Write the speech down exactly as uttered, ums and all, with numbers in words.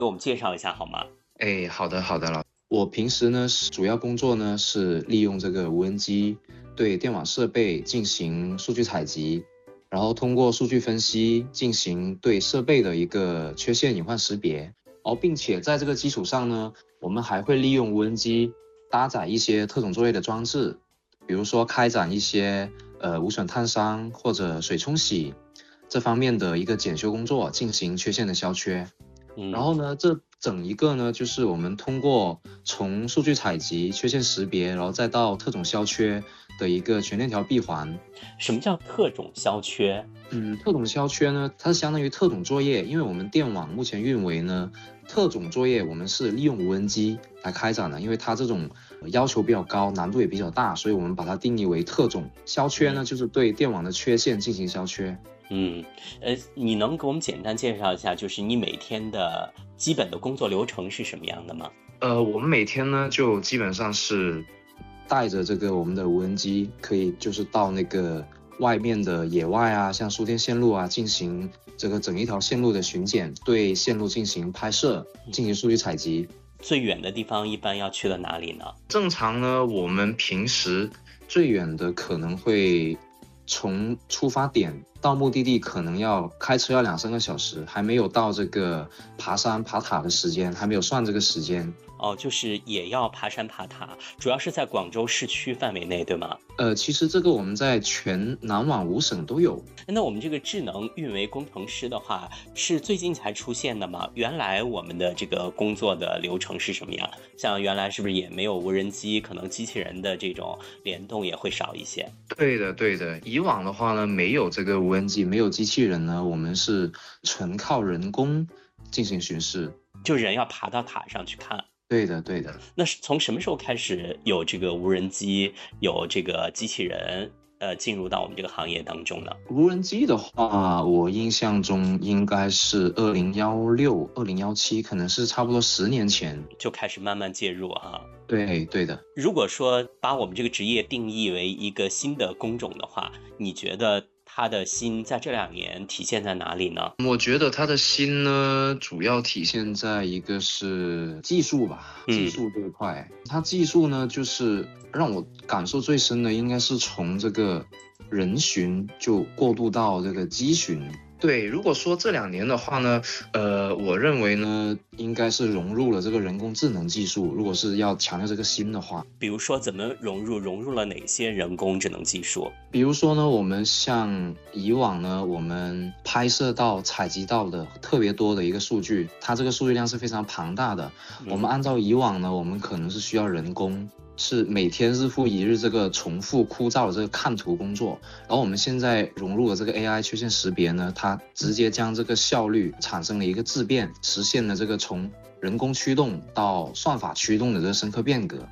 给我们介绍一下好吗？ 哎，好的好的了。我平时呢主要工作呢是利用这个无人机对电网设备进行数据采集，然后通过数据分析进行对设备的一个缺陷隐患识别，而并且在这个基础上呢，我们还会利用无人机搭载一些特种作业的装置，比如说开展一些呃无损探伤或者水冲洗这方面的一个检修工作，进行缺陷的消缺。 嗯， 然后呢，这整一个呢，就是我们通过从数据采集、缺陷识别，然后再到特种消缺的一个全链条闭环。 什么叫特种消缺？ 嗯，特种消缺呢，它是相当于特种作业，因为我们电网目前运维呢，特种作业我们是利用无人机来开展的，因为它这种要求比较高，难度也比较大，所以我们把它定义为特种消缺呢，就是对电网的缺陷进行消缺。 嗯，呃，你能给我们简单介绍一下，就是你每天的基本的工作流程是什么样的吗？ 呃，我们每天呢就基本上是带着这个我们的无人机，可以就是到那个外面的野外啊，像输电线路啊，进行这个整一条线路的巡检，对线路进行拍摄，进行数据采集。 最远的地方一般要去到哪里呢？ 正常呢，我们平时最远的可能会从出发点到目的地可能要开车要两三个小时，还没有到这个爬山爬塔的时间，还没有算这个时间。 哦，就是也要爬山爬塔，主要是在广州市区范围内，对吗？ 呃，其实这个我们在全南网五省都有。 那我们这个智能运维工程师的话，是最近才出现的吗？原来我们的这个工作的流程是什么样？像原来是不是也没有无人机，可能机器人的这种联动也会少一些？ 对的，对的。以往的话呢，没有这个无人机，没有机器人呢，我们是纯靠人工进行巡视。 就人要爬到塔上去看。 对的，对的。 那是从什么时候开始有这个无人机，有这个机器人，呃，进入到我们这个行业当中呢？ 无人机的话，我印象中应该是二零一六、二零一七，可能是差不多十年前就开始慢慢介入哈。 对，对的。 如果说把我们这个职业定义为一个新的工种的话，你觉得它的新在这两年体现在哪里呢？ 我觉得它的新呢，主要体现在一个是技术吧，技术这一块。嗯、它技术呢，就是让我感受最深的，应该是从这个人巡就过渡到这个机巡。对，如果说这两年的话呢，呃，我认为呢，应该是融入了这个人工智能技术。如果是要强调这个新的话， 比如说怎么融入，融入了哪些人工智能技术？ 比如说呢，我们像以往呢，我们拍摄到、采集到的特别多的一个数据，它这个数据量是非常庞大的。嗯、我们按照以往呢，我们可能是需要人工。是每天日复一日这个重复枯燥的这个看图工作，然后我们现在融入了这个 A I 缺陷识别呢，它直接将这个效率产生了一个质变，实现了这个从人工驱动到算法驱动的这个深刻变革。